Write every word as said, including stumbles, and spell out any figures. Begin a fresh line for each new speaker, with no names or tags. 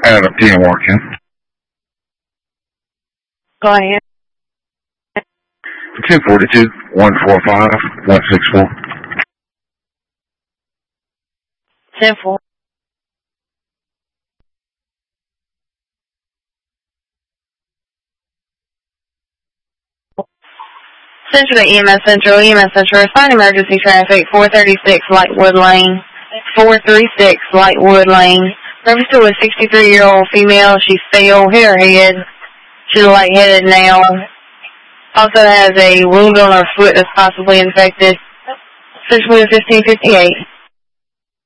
Adam P. working.
Go ahead.
ten forty-two, one four five, one six four.
ten four. Central to E M S Central, E M S Central, respond emergency traffic, four thirty-six Lightwood Lane, four thirty-six Lightwood Lane. Reference to a sixty-three-year-old female. She fell, hit her head. She's lightheaded now. Also has a wound on her foot that's possibly infected. Central fifteen fifty-eight.